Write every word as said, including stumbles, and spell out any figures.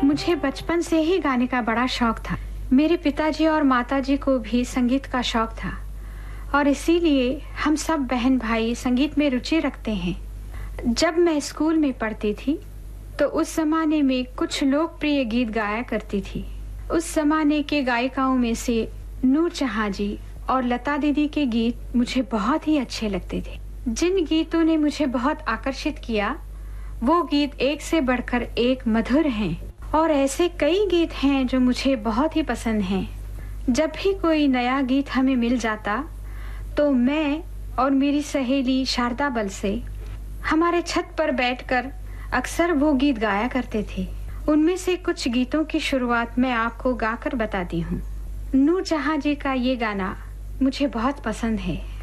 मुझे बचपन से ही गाने का बड़ा शौक था। मेरे पिताजी और माताजी को भी संगीत का शौक था और इसीलिए हम सब बहन भाई संगीत में रुचि रखते हैं। जब मैं स्कूल में पढ़ती थी तो उस जमाने में कुछ लोकप्रिय गीत गाया करती थी। उस जमाने के गायिकाओं में से नूरजहां जी और लता दीदी के गीत मुझे बहुत ही अच्छे लगते थे। जिन गीतों ने मुझे बहुत आकर्षित किया वो गीत एक से बढ़कर एक मधुर हैं और ऐसे कई गीत हैं जो मुझे बहुत ही पसंद हैं। जब भी कोई नया गीत हमें मिल जाता तो मैं और मेरी सहेली शारदा बलसे हमारे छत पर बैठकर अक्सर वो गीत गाया करते थे। उनमें से कुछ गीतों की शुरुआत मैं आपको गाकर बताती हूँ। नूरजहां जी का ये गाना मुझे बहुत पसंद है।